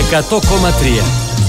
100,3.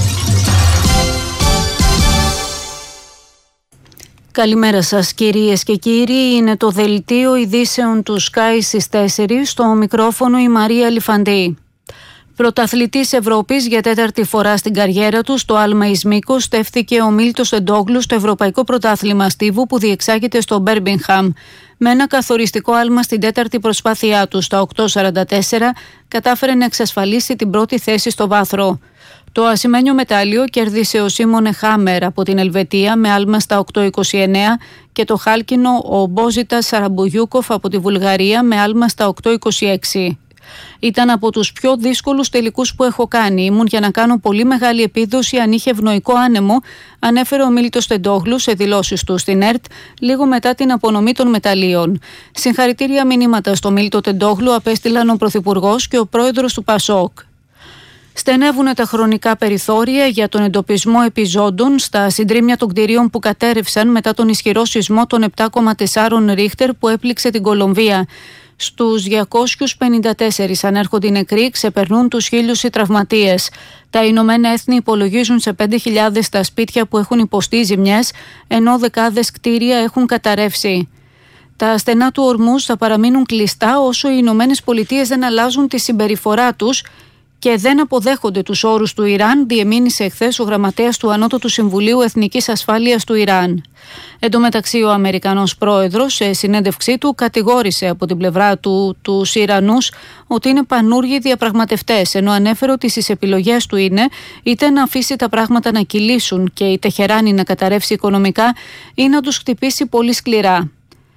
Καλημέρα σας κυρίες και κύριοι, είναι το δελτίο ειδήσεων του Sky στις 4, στο μικρόφωνο η Μαρία Λιφαντή. Πρωταθλητής Ευρώπης για τέταρτη φορά στην καριέρα του στο άλμα εις μήκος στέφθηκε ο Μίλτος Εντόγλου στο Ευρωπαϊκό Πρωτάθλημα Στίβου που διεξάγεται στο Μπέρμιγχαμ. Με ένα καθοριστικό άλμα στην τέταρτη προσπάθειά του στα 8.44 κατάφερε να εξασφαλίσει την πρώτη θέση στο βάθρο. Το ασημένιο μετάλλιο κέρδισε ο Σίμονε Χάμερ από την Ελβετία με άλμα στα 8.29 και το χάλκινο ο Μπόζιτας Σαραμπουγιούκοφ από τη Βουλγαρία με άλμα στα 8.26. Ήταν από τους πιο δύσκολους τελικούς που έχω κάνει. Ήμουν για να κάνω πολύ μεγάλη επίδοση αν είχε ευνοϊκό άνεμο, ανέφερε ο Μίλτος Τεντόγλου σε δηλώσεις του στην ΕΡΤ λίγο μετά την απονομή των μεταλλίων. Συγχαρητήρια μηνύματα στο Μίλτο Τεντόγλου απέστειλαν ο Πρωθυπουργός και ο Πρόεδρος του ΠΑΣΟΚ. Στενεύουν τα χρονικά περιθώρια για τον εντοπισμό επιζώντων στα συντρίμμια των κτηρίων που κατέρευσαν μετά τον ισχυρό σεισμό των 7,4 Ρίχτερ που έπληξε την Κολομβία. Στους 254 ανέρχονται οι νεκροί, ξεπερνούν τους 1.000 οι τραυματίες. Τα Ηνωμένα Έθνη υπολογίζουν σε 5.000 τα σπίτια που έχουν υποστεί ζημιές, ενώ δεκάδες κτίρια έχουν καταρρεύσει. Τα στενά του Ορμούζ θα παραμείνουν κλειστά όσο οι Ηνωμένες Πολιτείες δεν αλλάζουν τη συμπεριφορά τους και δεν αποδέχονται τους όρους του Ιράν, διεμήνυσε εχθές ο γραμματέας του Ανώτατου Συμβουλίου Εθνικής Ασφάλειας του Ιράν. Εν τω μεταξύ, ο Αμερικανός πρόεδρος σε συνέντευξή του κατηγόρησε από την πλευρά του τους Ιρανούς ότι είναι πανούργοι διαπραγματευτές, ενώ ανέφερε ότι στις επιλογές του είναι είτε να αφήσει τα πράγματα να κυλήσουν και η Τεχεράνη να καταρρεύσει οικονομικά ή να τους χτυπήσει πολύ σκληρά.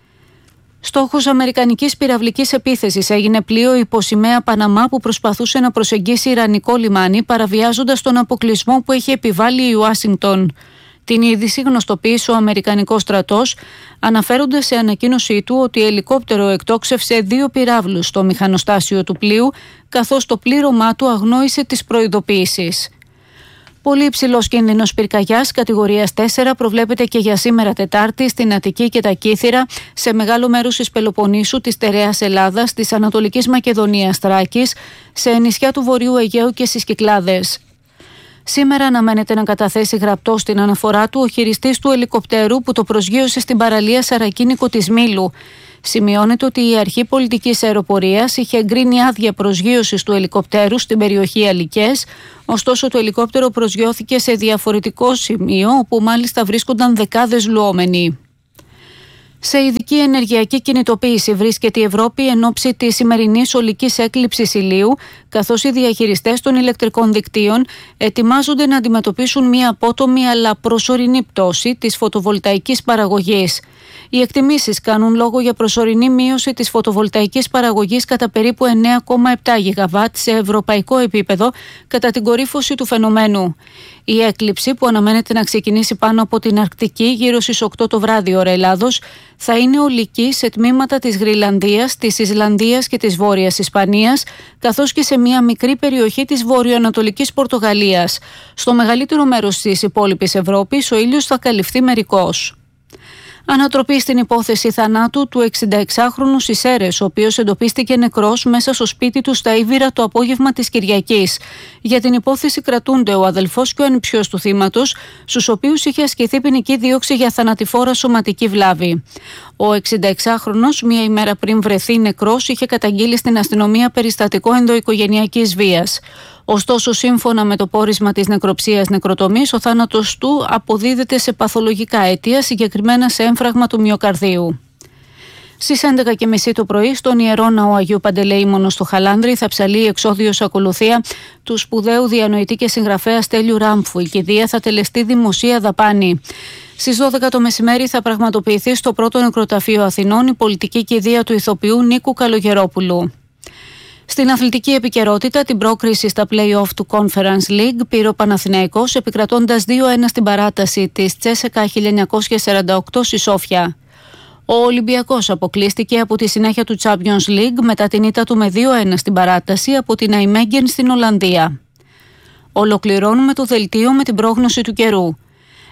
Στόχος αμερικανικής πυραυλικής επίθεσης έγινε πλοίο υποσημαία Παναμά που προσπαθούσε να προσεγγίσει ιρανικό λιμάνι παραβιάζοντας τον αποκλεισμό που έχει επιβάλει η Ουάσιγκτον. Την είδηση γνωστοποίησε ο Αμερικανικός στρατός αναφέροντας σε ανακοίνωσή του ότι ελικόπτερο εκτόξευσε 2 πυράβλους στο μηχανοστάσιο του πλοίου καθώς το πλήρωμά του αγνόησε τις προειδοποιήσεις. Πολύ υψηλός κίνδυνος πυρκαγιάς κατηγορίας 4 προβλέπεται και για σήμερα Τετάρτη στην Αττική και τα Κύθυρα, σε μεγάλο μέρος της Πελοποννήσου, της Τεραίας Ελλάδας, της Ανατολικής Μακεδονίας, Θράκης, σε νησιά του Βορείου Αιγαίου και στις Κυκλάδες. Σήμερα αναμένεται να καταθέσει γραπτό στην αναφορά του ο χειριστής του ελικοπτέρου που το προσγείωσε στην παραλία Σαρακίνικο της Μήλου. Σημειώνεται ότι η Αρχή Πολιτικής Αεροπορίας είχε εγκρίνει άδεια προσγείωσης του ελικοπτέρου στην περιοχή Αλικές, ωστόσο το ελικόπτερο προσγειώθηκε σε διαφορετικό σημείο, όπου μάλιστα βρίσκονταν δεκάδες λουόμενοι. Σε ειδική ενεργειακή κινητοποίηση βρίσκεται η Ευρώπη εν ώψη της σημερινής ολικής έκλειψης ηλίου, καθώς οι διαχειριστές των ηλεκτρικών δικτύων ετοιμάζονται να αντιμετωπίσουν μια απότομη αλλά προσωρινή πτώση της φωτοβολταϊκής παραγωγής. Οι εκτιμήσεις κάνουν λόγο για προσωρινή μείωση της φωτοβολταϊκής παραγωγής κατά περίπου 9,7 γιγαβάτ σε ευρωπαϊκό επίπεδο κατά την κορύφωση του φαινομένου. Η έκλειψη, που αναμένεται να ξεκινήσει πάνω από την Αρκτική γύρω στις 8 το βράδυ ώρα Ελλάδος, θα είναι ολική σε τμήματα της Γροιλανδίας, της Ισλανδίας και της Βόρειας Ισπανίας, καθώς και σε μια μικρή περιοχή της βορειοανατολικής Πορτογαλίας. Στο μεγαλύτερο μέρος της υπόλοιπης Ευρώπης ο ήλιος θα καλυφθεί μερικώς. Ανατροπή στην υπόθεση θανάτου του 66χρονου στις Σέρρες, ο οποίος εντοπίστηκε νεκρός μέσα στο σπίτι του στα Ήβυρα το απόγευμα της Κυριακής. Για την υπόθεση κρατούνται ο αδελφός και ο ανιψιός του θύματος, στους οποίους είχε ασκηθεί ποινική δίωξη για θανατηφόρα σωματική βλάβη. Ο 66χρονος, μία ημέρα πριν βρεθεί νεκρός, είχε καταγγείλει στην αστυνομία περιστατικό ενδοοικογενειακής βίας. Ωστόσο, σύμφωνα με το πόρισμα της νεκροψίας νεκροτομής, ο θάνατος του αποδίδεται σε παθολογικά αίτια, συγκεκριμένα σε έμφραγμα του μυοκαρδίου. Στις 11.30 το πρωί, στον Ιερό Ναό Αγίου Παντελεήμονος στο Χαλάνδρη, θα ψαλεί η εξόδιος ακολουθία του σπουδαίου διανοητή και συγγραφέα Στέλιου Ράμφου. Η κηδεία θα τελεστεί δημοσία δαπάνη. Στις 12 το μεσημέρι θα πραγματοποιηθεί στο πρώτο νεκροταφείο Αθηνών η πολιτική κηδεία του ηθοποιού Νίκου Καλογερόπουλου. Στην αθλητική επικαιρότητα, την πρόκριση στα play-off του Conference League πήρε ο Παναθηναϊκός επικρατώντας 2-1 στην παράταση της Τσέσεκα 1948 στη Σόφια. Ο Ολυμπιακός αποκλείστηκε από τη συνέχεια του Champions League μετά την ήττα του με 2-1 στην παράταση από την Αϊμέγγεν στην Ολλανδία. Ολοκληρώνουμε το δελτίο με την πρόγνωση του καιρού.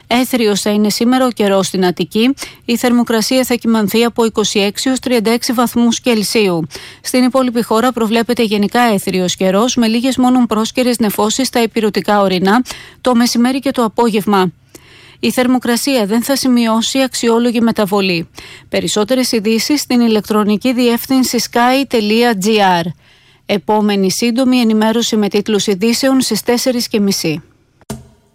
Έθριος θα είναι σήμερα ο καιρός στην Αττική. Η θερμοκρασία θα κυμανθεί από 26 έως 36 βαθμούς Κελσίου. Στην υπόλοιπη χώρα προβλέπεται γενικά έθριος καιρός, με λίγες μόνο πρόσκαιρες νεφώσεις στα ηπειρωτικά ορεινά το μεσημέρι και το απόγευμα. Η θερμοκρασία δεν θα σημειώσει αξιόλογη μεταβολή. Περισσότερες ειδήσεις στην ηλεκτρονική διεύθυνση sky.gr. Επόμενη σύντομη ενημέρωση με τίτλους ειδήσεων στις 4:30.